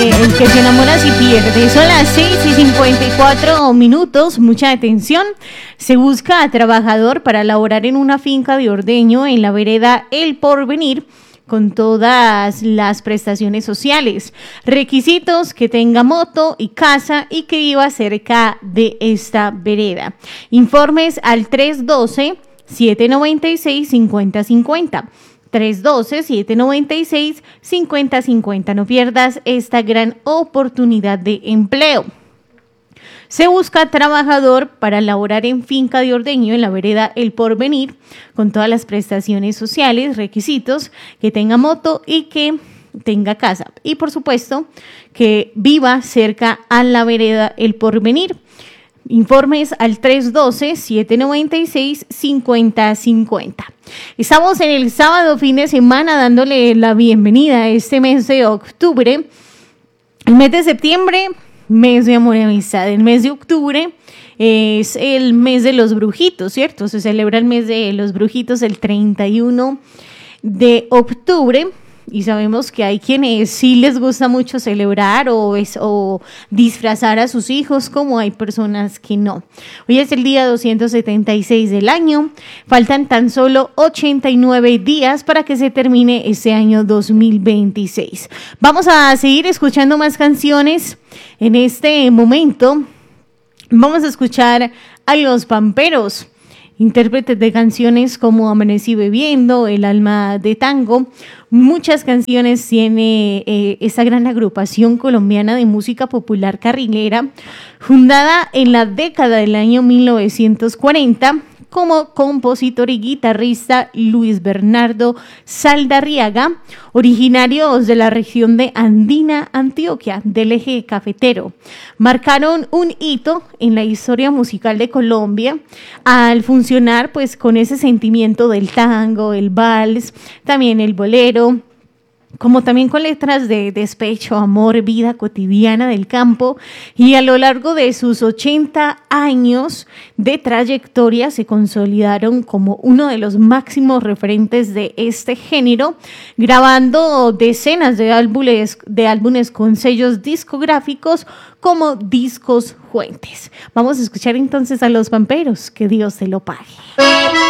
El que se enamora si pierde. Son las 6:54. Mucha atención. Se busca a trabajador para laborar en una finca de ordeño en la vereda El Porvenir, con todas las prestaciones sociales. Requisitos: que tenga moto y casa y que viva cerca de esta vereda. Informes al 312-796-5050. 312-796-5050. No pierdas esta gran oportunidad de empleo. Se busca trabajador para laborar en finca de ordeño en la vereda El Porvenir, con todas las prestaciones sociales. Requisitos: que tenga moto y que tenga casa. Y por supuesto, que viva cerca a la vereda El Porvenir. Informes al 312-796-5050. Estamos en el sábado fin de semana dándole la bienvenida a este mes de octubre. El mes de septiembre, mes de amor y amistad. El mes de octubre es el mes de los brujitos, ¿cierto? Se celebra el mes de los brujitos el 31 de octubre. Y sabemos que hay quienes sí les gusta mucho celebrar o disfrazar a sus hijos, como hay personas que no. Hoy es el día 276 del año. Faltan tan solo 89 días para que se termine este año 2026. Vamos a seguir escuchando más canciones. En este momento vamos a escuchar a Los Pamperos, intérpretes de canciones como Amanecí Bebiendo, El Alma de Tango. Muchas canciones tiene esta gran agrupación colombiana de música popular carrilera, fundada en la década del año 1940, como compositor y guitarrista Luis Bernardo Saldarriaga, originarios de la región de Andina, Antioquia, del eje cafetero. Marcaron un hito en la historia musical de Colombia al funcionar pues con ese sentimiento del tango, el vals, también el bolero, como también con letras de despecho, amor, vida cotidiana del campo. Y a lo largo de sus 80 años de trayectoria se consolidaron como uno de los máximos referentes de este género, grabando decenas de álbumes con sellos discográficos como Discos Fuentes. Vamos a escuchar entonces a Los Pamperos, que Dios se lo pague.